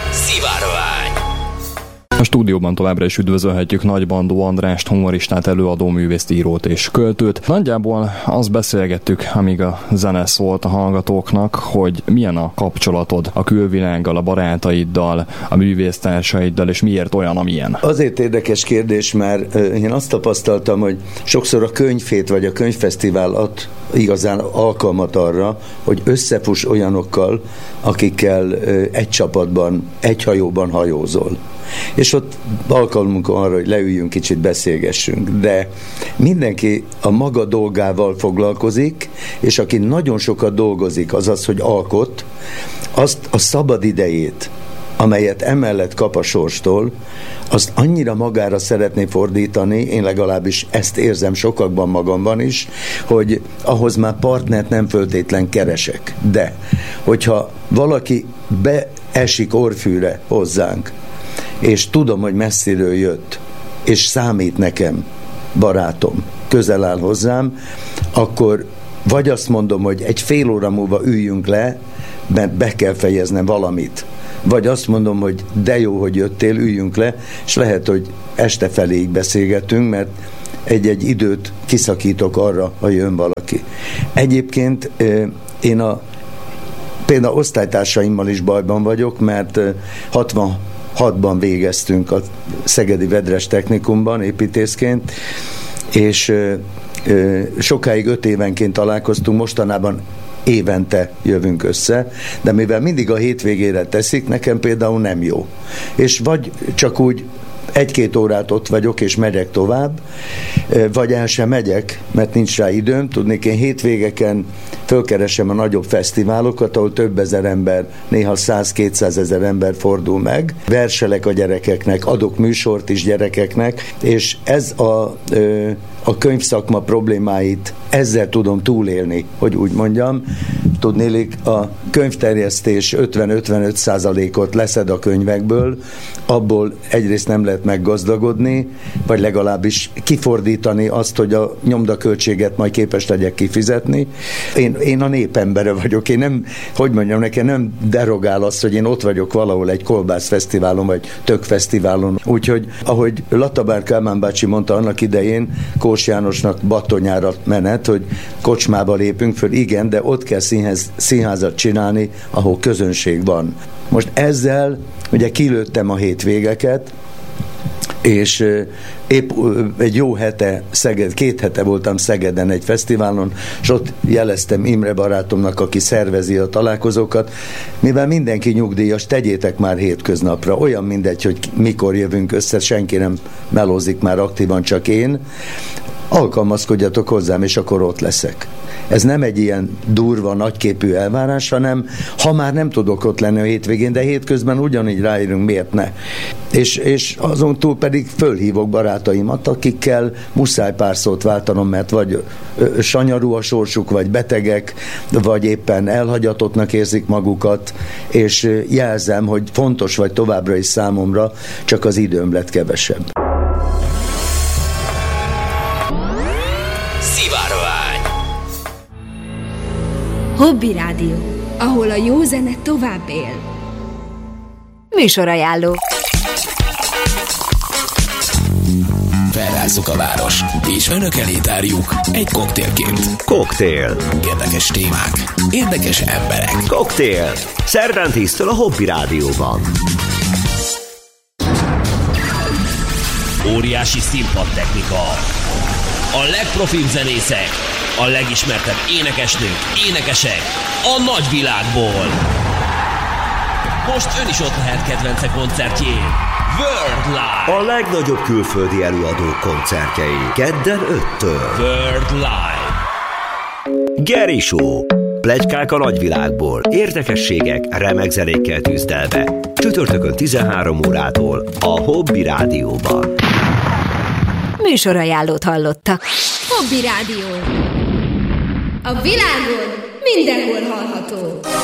Szivárvány. A stúdióban továbbra is üdvözölhetjük Nagy Bandó Andrást, humoristát, előadó művészt, írót és költőt. Nagyjából azt beszélgettük, amíg a zene szólt a hallgatóknak, hogy milyen a kapcsolatod a külvilággal, a barátaiddal, a művésztársaiddal, és miért olyan, amilyen. Azért érdekes kérdés, mert én azt tapasztaltam, hogy sokszor a könyvhét vagy a könyvfesztivál ad igazán alkalmat arra, hogy összefuss olyanokkal, akikkel egy csapatban, egy hajóban hajózol. És ott alkalmunk arra, hogy leüljünk, kicsit beszélgessünk. De mindenki a maga dolgával foglalkozik, és aki nagyon sokat dolgozik, azaz, hogy alkot, azt a szabad idejét, amelyet emellett kap a sorstól, azt annyira magára szeretné fordítani, én legalábbis ezt érzem sokakban magamban is, hogy ahhoz már partnert nem föltétlen keresek. De hogyha valaki beesik orrfűre hozzánk, és tudom, hogy messziről jött, és számít nekem, barátom, közel áll hozzám, akkor vagy azt mondom, hogy egy fél óra múlva üljünk le, mert be kell fejeznem valamit. Vagy azt mondom, hogy de jó, hogy jöttél, üljünk le, és lehet, hogy este feléig beszélgetünk, mert egy-egy időt kiszakítok arra, ha jön valaki. Egyébként én például osztálytársaimmal is bajban vagyok, mert 66-ban végeztünk a Szegedi Vedres Technikumban építészként, és sokáig 5 évenként találkoztunk, mostanában évente jövünk össze, de mivel mindig a hétvégére teszik, nekem például nem jó. És vagy csak úgy 1-2 órát ott vagyok, és megyek tovább, vagy el sem megyek, mert nincs rá időm. Tudnék, én hétvégeken fölkeresem a nagyobb fesztiválokat, ahol több ezer ember, néha 100-200 ezer ember fordul meg. Verselek a gyerekeknek, adok műsort is gyerekeknek, és ez a könyvszakma problémáit ezzel tudom túlélni, hogy úgy mondjam. Tudnélik, a könyvterjesztés 50-55%-ot leszed a könyvekből, abból egyrészt nem lehet meggazdagodni, vagy legalábbis kifordítani azt, hogy a nyomdaköltséget majd képes legyek kifizetni. Én a népembere vagyok, én nem, hogy mondjam, nekem nem derogál az, hogy én ott vagyok valahol egy kolbászfesztiválon, vagy tökfesztiválon. Úgyhogy, ahogy Latabár Kálmán bácsi mondta annak idején, Kós Jánosnak Battonyára menet, hogy kocsmába lépünk föl, igen, de ott kell színházat csinálni, ahol közönség van. Most ezzel ugye kilőttem a hétvégeket, és épp egy jó hete, 2 hete voltam Szegeden egy fesztiválon, és ott jeleztem Imre barátomnak, aki szervezi a találkozókat, mivel mindenki nyugdíjas, tegyétek már hétköznapra, olyan mindegy, hogy mikor jövünk össze, senki nem melózik már aktívan, csak én, alkalmazkodjatok hozzám, és akkor ott leszek. Ez nem egy ilyen durva, nagyképű elvárás, hanem ha már nem tudok ott lenni a hétvégén, de hétközben ugyanígy ráérünk, miért ne? És azon túl pedig fölhívok barátaimat, akikkel muszáj pár szót váltanom, mert vagy sanyarú a sorsuk, vagy betegek, vagy éppen elhagyatottnak érzik magukat, és jelzem, hogy fontos vagy továbbra is számomra, csak az időm lett kevesebb. Hobby Rádió, ahol a jó zene tovább él. Műsorajánló. Felrázzuk a város, és önök elé tárjuk egy koktélként. Koktél. Érdekes témák, érdekes emberek. Koktél. Szerdán 10-től a Hobby Rádióban. Óriási színpadtechnika. A legprofibb zenészek, a legismertebb énekesnők, énekesek a nagyvilágból. Most ön is ott lehet kedvence koncertjén. World Live. A legnagyobb külföldi előadók koncertjei. Kedden 5-től. World Live. Geri Show. Pletykák a nagyvilágból. Érdekességek, remek zenékkel tűzdelve. Csütörtökön 13 órától a Hobby Rádióban. Műsorajánlót hallottak. Hobby Rádió. A világon mindenhol hallható.